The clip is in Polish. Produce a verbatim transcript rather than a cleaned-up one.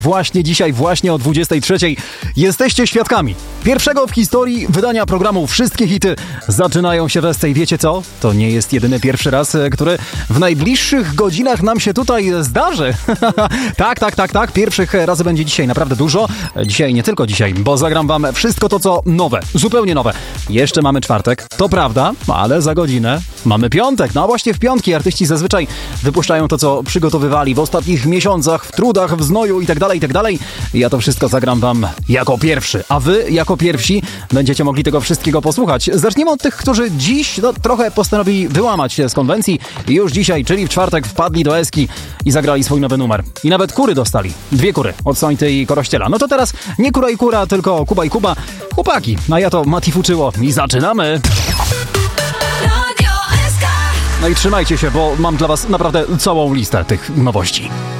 Właśnie dzisiaj, właśnie o dwudziestej trzeciej jesteście świadkami pierwszego w historii wydania programu Wszystkie hity zaczynają się w S C. I wiecie co? To nie jest jedyny pierwszy raz, który w najbliższych godzinach nam się tutaj zdarzy. tak, tak, tak, tak. Pierwszych razy będzie dzisiaj naprawdę dużo. Dzisiaj, nie tylko dzisiaj, bo zagram wam wszystko to, co nowe. Zupełnie nowe. Jeszcze mamy czwartek, to prawda, ale za godzinę mamy piątek. No a właśnie w piątki artyści zazwyczaj wypuszczają to, co przygotowywali w ostatnich miesiącach, w trudach, w znoju i tak dalej, i tak dalej. Ja to wszystko zagram wam jako pierwszy, a wy jako pierwsi będziecie mogli tego wszystkiego posłuchać. Zaczniemy od tych, którzy dziś no, trochę postanowili wyłamać się z konwencji i już dzisiaj, czyli w czwartek, wpadli do Eski i zagrali swój nowy numer. I nawet kury dostali. Dwie kury od Sońty i Korościela. No to teraz nie kura i kura, tylko Kuba i Kuba. Chłopaki, a ja to Mati Fuczyło i zaczynamy! No i trzymajcie się, bo mam dla was naprawdę całą listę tych nowości.